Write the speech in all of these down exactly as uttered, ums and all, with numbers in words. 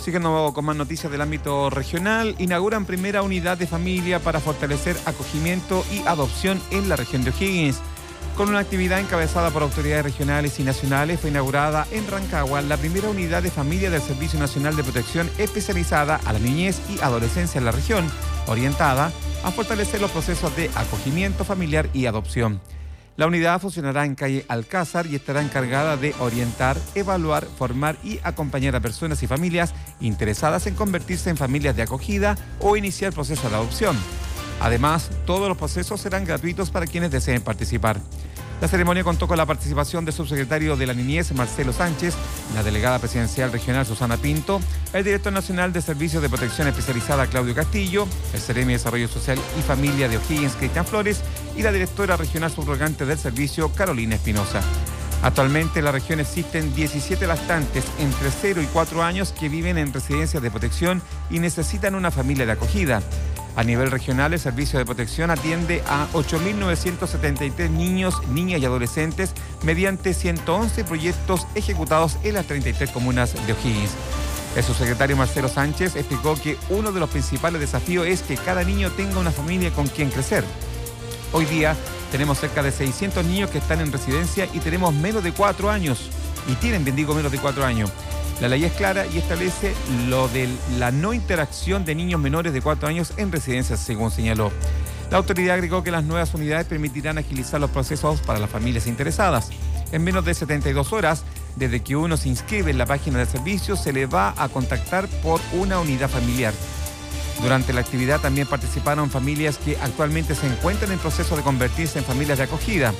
Siguiendo con más noticias del ámbito regional, inauguran primera unidad de familia para fortalecer acogimiento y adopción en la región de O'Higgins. Con una actividad encabezada por autoridades regionales y nacionales, fue inaugurada en Rancagua la primera unidad de familia del Servicio Nacional de Protección especializada a la niñez y adolescencia en la región, orientada a fortalecer los procesos de acogimiento familiar y adopción. La unidad funcionará en calle Alcázar y estará encargada de orientar, evaluar, formar y acompañar a personas y familias interesadas en convertirse en familias de acogida o iniciar procesos de adopción. Además, todos los procesos serán gratuitos para quienes deseen participar. La ceremonia contó con la participación del subsecretario de la Niñez, Marcelo Sánchez, la delegada presidencial regional, Susana Pinto, el director nacional de Servicios de Protección Especializada, Claudio Castillo, el Seremi de Desarrollo Social y Familia de O'Higgins, Cristian Flores, y la directora regional subrogante del servicio, Carolina Espinosa. Actualmente en la región existen diecisiete lactantes entre cero y cuatro años que viven en residencias de protección y necesitan una familia de acogida. A nivel regional, el Servicio de Protección atiende a ocho mil novecientos setenta y tres niños, niñas y adolescentes mediante ciento once proyectos ejecutados en las treinta y tres comunas de O'Higgins. El subsecretario Marcelo Sánchez explicó que uno de los principales desafíos es que cada niño tenga una familia con quien crecer. Hoy día tenemos cerca de seiscientos niños que están en residencia y tenemos menos de cuatro años, y tienen, bien digo, menos de cuatro años. La ley es clara y establece lo de la no interacción de niños menores de cuatro años en residencias, según señaló. La autoridad agregó que las nuevas unidades permitirán agilizar los procesos para las familias interesadas. En menos de setenta y dos horas, desde que uno se inscribe en la página del servicio, se le va a contactar por una unidad familiar. Durante la actividad también participaron familias que actualmente se encuentran en proceso de convertirse en familias de acogida.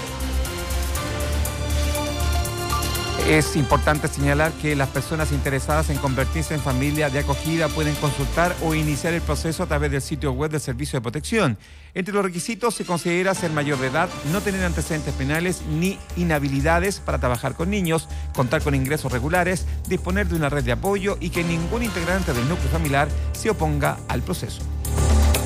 Es importante señalar que las personas interesadas en convertirse en familia de acogida pueden consultar o iniciar el proceso a través del sitio web del Servicio de Protección. Entre los requisitos se considera ser mayor de edad, no tener antecedentes penales ni inhabilidades para trabajar con niños, contar con ingresos regulares, disponer de una red de apoyo y que ningún integrante del núcleo familiar se oponga al proceso.